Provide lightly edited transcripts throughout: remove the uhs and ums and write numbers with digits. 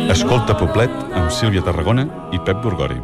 Escolta Poblet amb Sílvia Tarragona i Pep Burgori.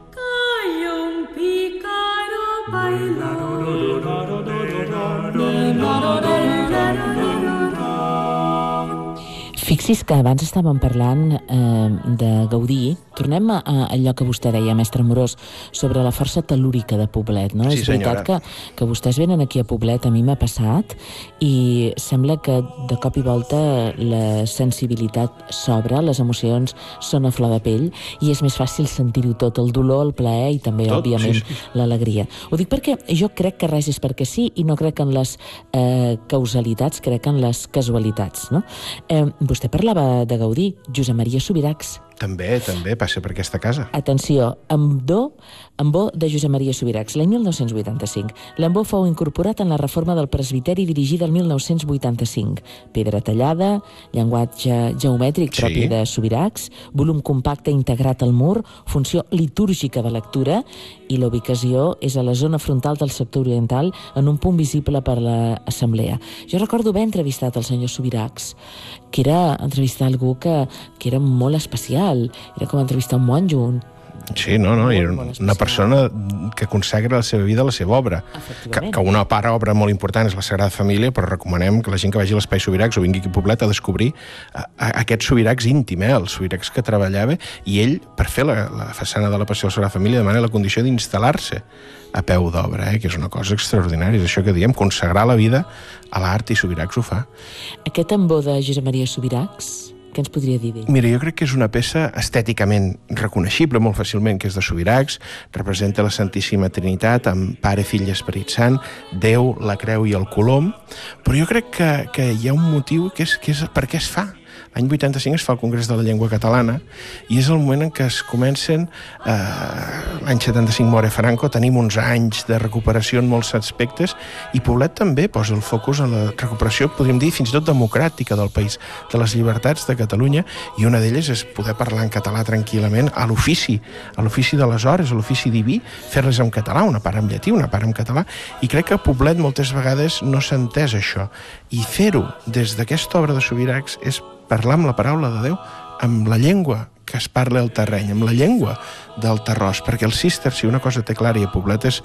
Fixi's que abans estàvem parlant de Gaudí. Tornem a allò que vostè deia, mestre Amorós, sobre la força tel·lúrica de Poblet, no? Sí, És veritat que vostès venen aquí a Poblet, a mi m'ha passat, i sembla que de cop i volta la sensibilitat s'obre, les emocions són a flor de pell, i és més fàcil sentir-ho tot, el dolor, el plaer i també, òbviament, l'alegria. Ho dic perquè jo crec que res és perquè sí, i no crec en les causalitats, crec en les casualitats, no? Vostè parlava de Gaudí, Josep Maria Subirachs. També passa per aquesta casa. Atenció, Ambó de Josep Maria Subirachs, l'any 1985. L'Ambó fou incorporat en la reforma del presbiteri dirigida el 1985. Pedra tallada, llenguatge geomètric propi de Subirachs, volum compacte integrat al mur, funció litúrgica de lectura, i la ubicació és a la zona frontal del sector oriental, en un punt visible per l'assemblea. Jo recordo haver entrevistat el senyor Subirachs, que era entrevistar algú que era molt especial. Era com entrevistar un monjo. Sí, no, era una persona que consagra la seva vida a la seva obra. Que una part obra molt important és la Sagrada Família, però recomanem que la gent que vagi a l'Espai Subirachs o vingui aquí a Poblet a descobrir aquest Subirachs íntim, el Subirachs que treballava, i ell, per fer la façana de la Passió de la Sagrada Família, demana la condició d'instal·lar-se a peu d'obra, que és una cosa extraordinària. És això que diem, consagrar la vida a l'art, i Subirachs ho fa. Aquest Ambó de Josep Maria Subirachs, què ens podria dir d'ell? Mira, jo crec que és una peça estèticament reconeixible molt fàcilment, que és de Subirachs, representa la Santíssima Trinitat amb Pare, Fill i Esperit Sant, Déu, la Creu i el Colom, però jo crec que hi ha un motiu que és per què es fa. L'any 85 es fa el Congrés de la Llengua Catalana i és el moment en què es comencen, l'any 75 mor Franco, tenim uns anys de recuperació en molts aspectes, i Poblet també posa el focus en la recuperació, podríem dir, fins i tot democràtica del país, de les llibertats de Catalunya, i una d'elles és poder parlar en català tranquil·lament a l'ofici de les hores, a l'ofici diví, fer-les en català, una part en llatí, una part en català, i crec que a Poblet moltes vegades no s'ha entès això, i fer-ho des d'aquesta obra de Subirachs és parlar amb la paraula de Déu, amb la llengua que es parla al terreny, amb la llengua del terròs, perquè el cister, si una cosa té clara, i a Poblet és